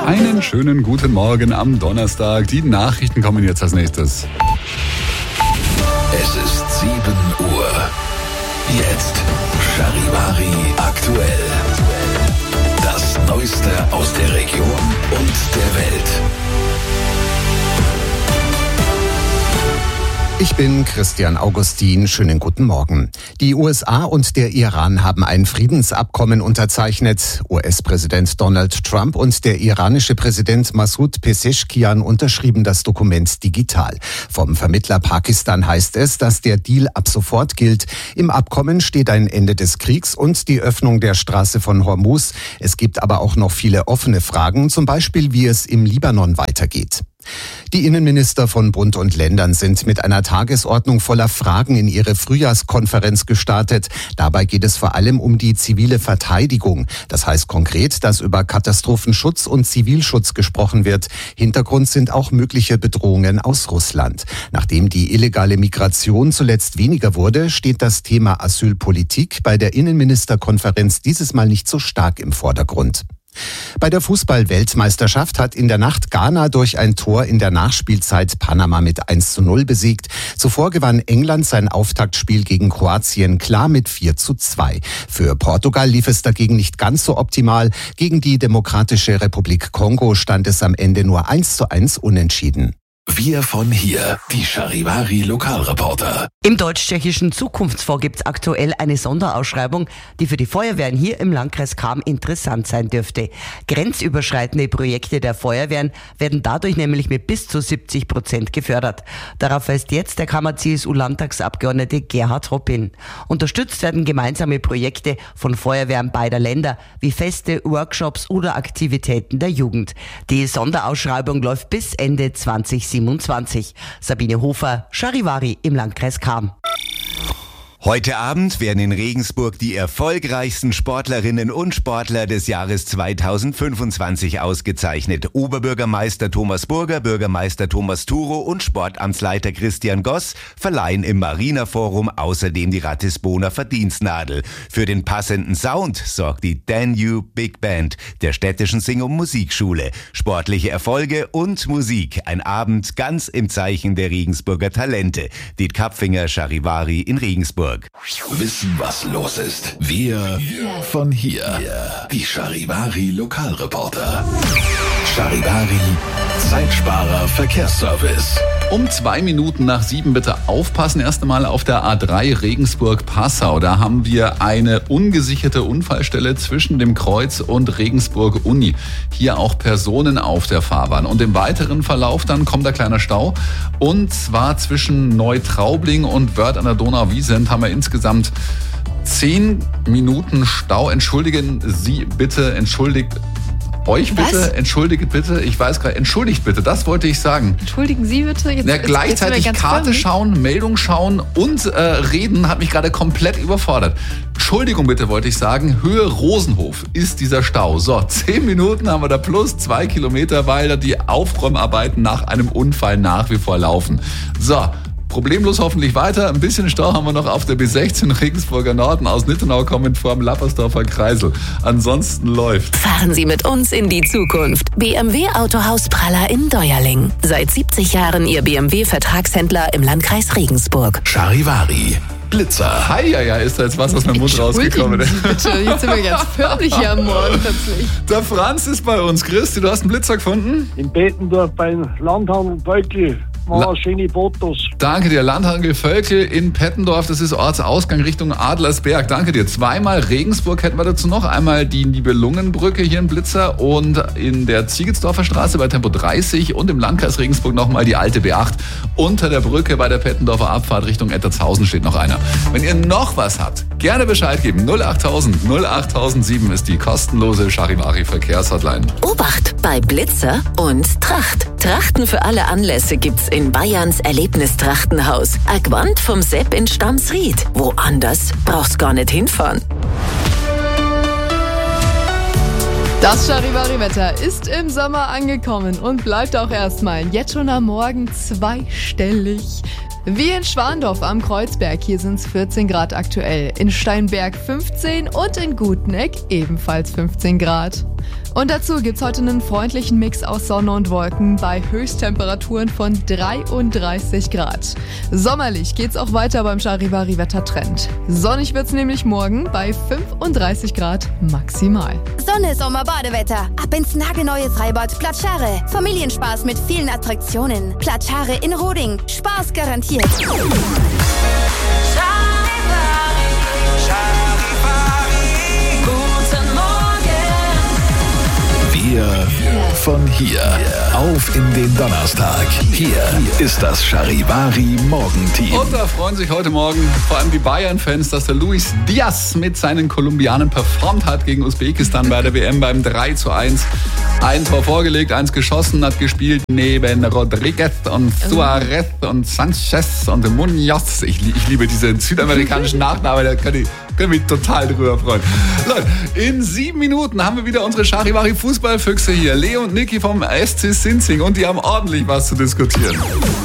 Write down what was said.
Einen schönen guten Morgen am Donnerstag. Die Nachrichten kommen jetzt als nächstes. Es ist 7 Uhr. Jetzt Charivari aktuell. Das Neueste aus der Region und der Welt. Ich bin Christian Augustin. Schönen guten Morgen. Die USA und der Iran haben ein Friedensabkommen unterzeichnet. US-Präsident Donald Trump und der iranische Präsident Masoud Pezeshkian unterschrieben das Dokument digital. Vom Vermittler Pakistan heißt es, dass der Deal ab sofort gilt. Im Abkommen steht ein Ende des Kriegs und die Öffnung der Straße von Hormuz. Es gibt aber auch noch viele offene Fragen, zum Beispiel wie es im Libanon weitergeht. Die Innenminister von Bund und Ländern sind mit einer Tagesordnung voller Fragen in ihre Frühjahrskonferenz gestartet. Dabei geht es vor allem um die zivile Verteidigung. Das heißt konkret, dass über Katastrophenschutz und Zivilschutz gesprochen wird. Hintergrund sind auch mögliche Bedrohungen aus Russland. Nachdem die illegale Migration zuletzt weniger wurde, steht das Thema Asylpolitik bei der Innenministerkonferenz dieses Mal nicht so stark im Vordergrund. Bei der Fußball-Weltmeisterschaft hat in der Nacht Ghana durch ein Tor in der Nachspielzeit Panama mit 1:0 besiegt. Zuvor gewann England sein Auftaktspiel gegen Kroatien klar mit 4:2. Für Portugal lief es dagegen nicht ganz so optimal. Gegen die Demokratische Republik Kongo stand es am Ende nur 1:1 unentschieden. Wir von hier, die Charivari Lokalreporter. Im Deutsch-Tschechischen Zukunftsfonds gibt es aktuell eine Sonderausschreibung, die für die Feuerwehren hier im Landkreis Cham interessant sein dürfte. Grenzüberschreitende Projekte der Feuerwehren werden dadurch nämlich mit bis zu 70% gefördert. Darauf weist jetzt der Kammer-CSU-Landtagsabgeordnete Gerhard Hopp hin. Unterstützt werden gemeinsame Projekte von Feuerwehren beider Länder, wie Feste, Workshops oder Aktivitäten der Jugend. Die Sonderausschreibung läuft bis Ende 2027. Sabine Hofer, Charivari im Landkreis Cham. Heute Abend werden in Regensburg die erfolgreichsten Sportlerinnen und Sportler des Jahres 2025 ausgezeichnet. Oberbürgermeister Thomas Burger, Bürgermeister Thomas Turo und Sportamtsleiter Christian Goss verleihen im Marina-Forum außerdem die Ratisboner Verdienstnadel. Für den passenden Sound sorgt die Danube Big Band der städtischen Sing- und Musikschule. Sportliche Erfolge und Musik. Ein Abend ganz im Zeichen der Regensburger Talente. Diet Kapfinger, Charivari in Regensburg. Wissen, was los ist. Wir von hier. Die Charivari Lokalreporter. Charivari Zeitsparer Verkehrsservice. Um 2 Minuten nach 7 bitte aufpassen. Erst einmal auf der A3 Regensburg-Passau. Da haben wir eine ungesicherte Unfallstelle zwischen dem Kreuz und Regensburg-Uni. Hier auch Personen auf der Fahrbahn. Und im weiteren Verlauf dann kommt ein kleiner Stau. Und zwar zwischen Neutraubling und Wörth an der Donauwiesent haben wir insgesamt 10 Minuten Stau. Entschuldigen Sie bitte, entschuldigt bitte, ich weiß gerade, entschuldigt bitte, das wollte ich sagen. Entschuldigen Sie bitte. Gleichzeitig Karte schauen, Meldung schauen und reden hat mich gerade komplett überfordert. Entschuldigung bitte, wollte ich sagen, Höhe Rosenhof ist dieser Stau. So, 10 Minuten haben wir da plus 2 Kilometer, weil da die Aufräumarbeiten nach einem Unfall nach wie vor laufen. So. Problemlos hoffentlich weiter. Ein bisschen Stau haben wir noch auf der B16 Regensburger Norden aus Nittenau kommend vorm Lappersdorfer Kreisel. Ansonsten läuft. Fahren Sie mit uns in die Zukunft. BMW Autohaus Praller in Deuerling. Seit 70 Jahren Ihr BMW-Vertragshändler im Landkreis Regensburg. Charivari Blitzer. Heieiei, ist da jetzt was aus meinem Mund rausgekommen. Bitte, jetzt sind wir ganz förmlich hier am Morgen plötzlich. Der Franz ist bei uns. Christi, du hast einen Blitzer gefunden? In Bettendorf beim Landhandel Völkl. Schöne Fotos. Danke dir. Landhandel Völkl in Pettendorf. Das ist Ortsausgang Richtung Adlersberg. Danke dir. 2-mal Regensburg hätten wir dazu noch. Einmal die Nibelungenbrücke hier in Blitzer und in der Ziegelsdorfer Straße bei Tempo 30 und im Landkreis Regensburg nochmal die alte B8. Unter der Brücke bei der Pettendorfer Abfahrt Richtung Ettertshausen steht noch einer. Wenn ihr noch was habt, gerne Bescheid geben. 08000 08007 ist die kostenlose Charivari Verkehrshotline. Obacht bei Blitzer und Tracht. Trachten für alle Anlässe gibt's in Bayerns Erlebnistrachtenhaus. Agwand vom Sepp in Stamsried. Woanders brauchst gar nicht hinfahren. Das Charivari-Wetter ist im Sommer angekommen und bleibt auch erstmal. Jetzt schon am Morgen zweistellig. Wie in Schwandorf am Kreuzberg, hier sind es 14 Grad aktuell. In Steinberg 15 und in Guteneck ebenfalls 15 Grad. Und dazu gibt's heute einen freundlichen Mix aus Sonne und Wolken bei Höchsttemperaturen von 33 Grad. Sommerlich geht's auch weiter beim Charivari-Wettertrend. Sonnig wird's nämlich morgen bei 35 Grad maximal. Sonne, Sommer, Badewetter. Ab ins nagelneue Freibad Platschare. Familienspaß mit vielen Attraktionen. Platschare in Roding. Spaß garantiert. Wir von hier auf in den Donnerstag. Hier ist das Charivari Morgenteam. Und da freuen sich heute Morgen vor allem die Bayern-Fans, dass der Luis Diaz mit seinen Kolumbianern performt hat gegen Usbekistan bei der WM beim 3:1. Ein Tor vorgelegt, 1 geschossen, hat gespielt neben Rodriguez und Suarez und Sanchez und Munoz. Ich liebe diese südamerikanischen Nachnamen, da können mich total drüber freuen. Leute, in 7 Minuten haben wir wieder unsere Charivari Fußballfüchse hier. Leo und Niki vom SC Sinzing und die haben ordentlich was zu diskutieren.